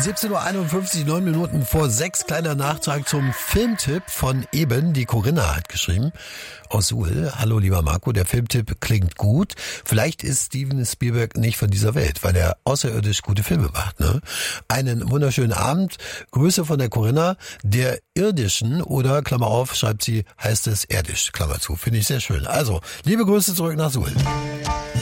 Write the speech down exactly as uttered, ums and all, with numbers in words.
siebzehn Uhr einundfünfzig, neun Minuten vor sechs, kleiner Nachtrag zum Filmtipp von eben. Die Corinna hat geschrieben aus Suhl. Hallo lieber Marco, der Filmtipp klingt gut. Vielleicht ist Steven Spielberg nicht von dieser Welt, weil er außerirdisch gute Filme macht. Ne? Einen wunderschönen Abend. Grüße von der Corinna, der irdischen oder, Klammer auf, schreibt sie, heißt es erdisch, Klammer zu. Finde ich sehr schön. Also, liebe Grüße zurück nach Suhl.